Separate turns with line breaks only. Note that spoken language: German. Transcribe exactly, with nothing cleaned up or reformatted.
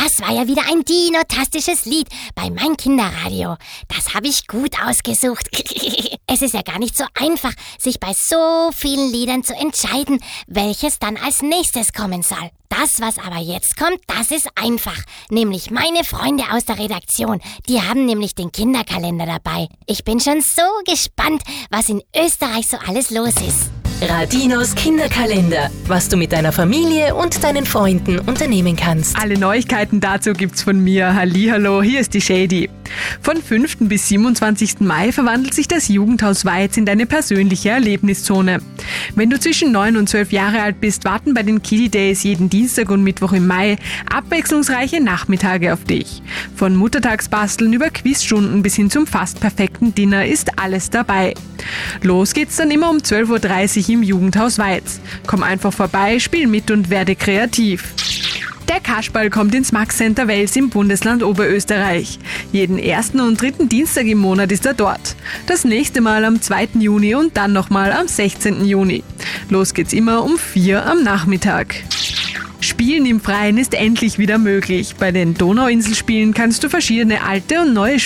das war ja wieder ein dinotastisches Lied bei Mein Kinderradio. Das habe ich gut ausgesucht. Es ist ja gar nicht so einfach, sich bei so vielen Liedern zu entscheiden, welches dann als nächstes kommen soll. Das, was aber jetzt kommt, das ist einfach. Nämlich meine Freunde aus der Redaktion. Die haben nämlich den Kinderkalender dabei. Ich bin schon so gespannt, was in Österreich so alles los ist.
Radinos Kinderkalender, was du mit deiner Familie und deinen Freunden unternehmen kannst.
Alle Neuigkeiten dazu gibt's von mir. Hallihallo, hier ist die Shady. Von fünften bis siebenundzwanzigsten Mai verwandelt sich das Jugendhaus Weiz in deine persönliche Erlebniszone. Wenn du zwischen neun und zwölf Jahre alt bist, warten bei den Kiddie Days jeden Dienstag und Mittwoch im Mai abwechslungsreiche Nachmittage auf dich. Von Muttertagsbasteln über Quizstunden bis hin zum fast perfekten Dinner ist alles dabei. Los geht's dann immer um zwölf Uhr dreißig im Jugendhaus Weiz. Komm einfach vorbei, spiel mit und werde kreativ. Der Kasperl kommt ins Max Center Wels im Bundesland Oberösterreich. Jeden ersten und dritten Dienstag im Monat ist er dort. Das nächste Mal am zweiten Juni und dann nochmal am sechzehnten Juni. Los geht's immer um vier am Nachmittag. Spielen im Freien ist endlich wieder möglich. Bei den Donauinselspielen kannst du verschiedene alte und neue